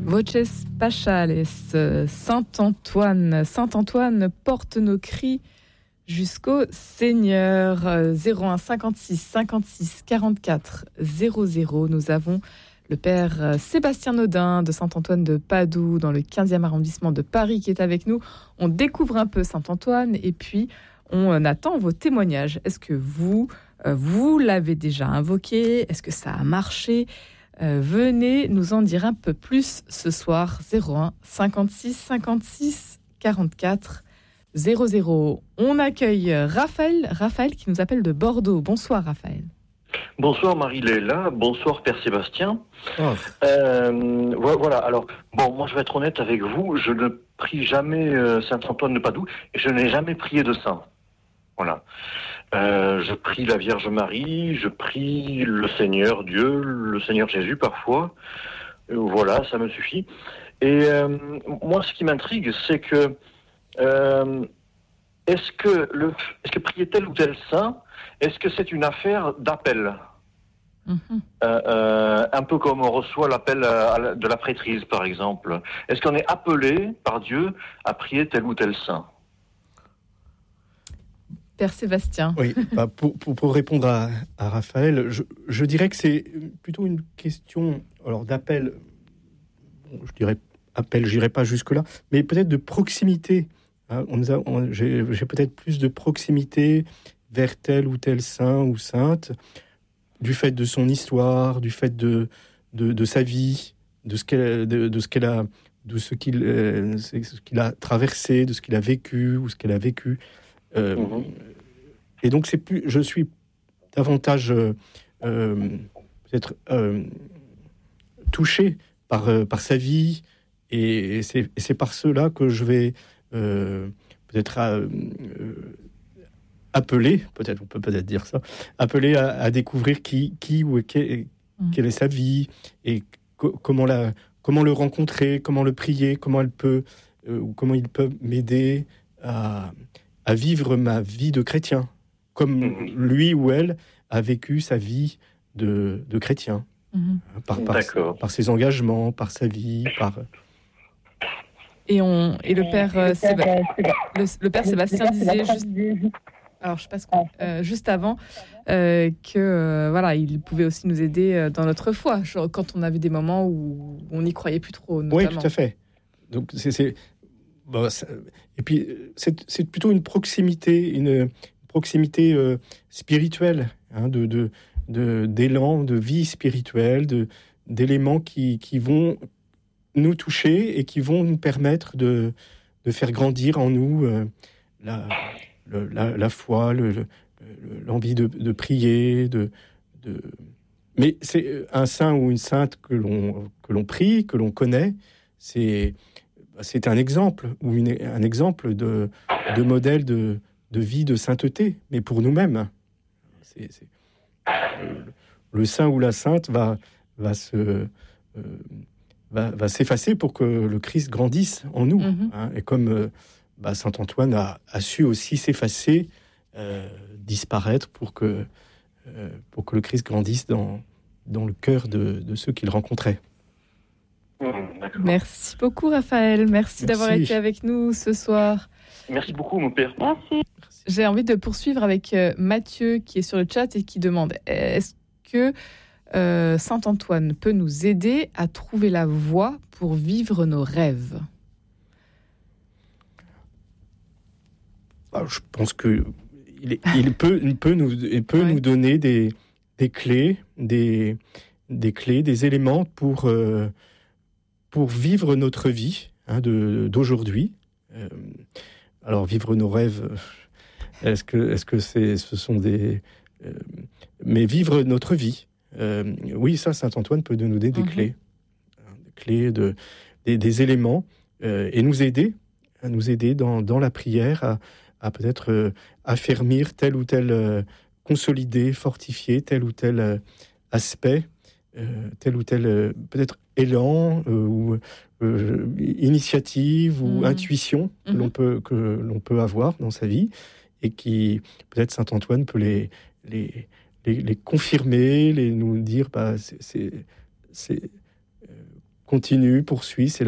Voces Pachales, Saint-Antoine. Saint-Antoine porte nos cris jusqu'au Seigneur. 01 56 56 44 00. Nous avons le père Sébastien Naudin de Saint-Antoine de Padoue, dans le 15e arrondissement de Paris, qui est avec nous. On découvre un peu Saint-Antoine et puis on attend vos témoignages. Est-ce que vous l'avez déjà invoqué? Est-ce que ça a marché? Venez nous en dire un peu plus ce soir. 01 56 56 44 00. On accueille Raphaël qui nous appelle de Bordeaux. Bonsoir Raphaël. Bonsoir Marie-Léla, bonsoir Père Sébastien. Oh. Voilà, alors, moi je vais être honnête avec vous, je ne prie jamais Saint-Antoine de Padoue et je n'ai jamais prié de saint. Voilà. Je prie la Vierge Marie, je prie le Seigneur Dieu, le Seigneur Jésus parfois. Voilà, ça me suffit. Et moi, ce qui m'intrigue, c'est que est-ce que prier tel ou tel saint, est-ce que c'est une affaire d'appel? Un peu comme on reçoit l'appel de la prêtrise, par exemple. Est-ce qu'on est appelé par Dieu à prier tel ou tel saint? Père Sébastien. Oui, pour répondre à Raphaël, je dirais que c'est plutôt une question d'appel. Je dirais appel, j'irai pas jusque-là, mais peut-être de proximité. J'ai peut-être plus de proximité vers tel ou tel saint ou sainte, du fait de son histoire, du fait de sa vie, de ce qu'il a traversé, de ce qu'il a vécu ou ce qu'elle a vécu. Et donc je suis davantage peut-être touché par sa vie, et c'est par cela que je vais peut-être appeler, on peut peut-être dire ça, appeler à découvrir quelle est sa vie, et comment le rencontrer, comment le prier, comment il peut m'aider à vivre ma vie de chrétien, comme lui ou elle a vécu sa vie de chrétien, par ses engagements, par sa vie, Et le père Sébastien disait juste avant que il pouvait aussi nous aider dans notre foi, quand on avait des moments où on n'y croyait plus trop, notamment. Oui, tout à fait. Donc et puis c'est plutôt une proximité spirituelle, d'élan, de vie spirituelle, d'éléments qui vont nous toucher et qui vont nous permettre de faire grandir en nous la foi, l'envie de prier, mais c'est un saint ou une sainte que l'on prie, que l'on connaît, c'est un exemple, ou un exemple de modèle de vie de sainteté, mais pour nous-mêmes. Le saint ou la sainte va s'effacer pour que le Christ grandisse en nous. Et comme saint Antoine a su aussi s'effacer, disparaître pour que le Christ grandisse dans le cœur de ceux qu'il rencontrait. Merci beaucoup Raphaël, merci d'avoir été avec nous ce soir. Merci beaucoup mon père. Merci. J'ai envie de poursuivre avec Mathieu qui est sur le chat et qui demande: est-ce que Saint Antoine peut nous aider à trouver la voie pour vivre nos rêves? Je pense que il peut nous donner des clés, des éléments pour vivre notre vie d'aujourd'hui. Alors vivre nos rêves, est-ce que ce sont des mais vivre notre vie. Oui, ça, Saint Antoine peut nous donner des clés, des éléments, et nous aider dans la prière à peut-être affermir tel ou tel, consolider, fortifier tel ou tel aspect, tel ou tel peut-être élan ou initiative ou intuition que l'on peut avoir dans sa vie, et qui peut-être Saint Antoine peut les confirmer, nous dire continue, poursuit. C'est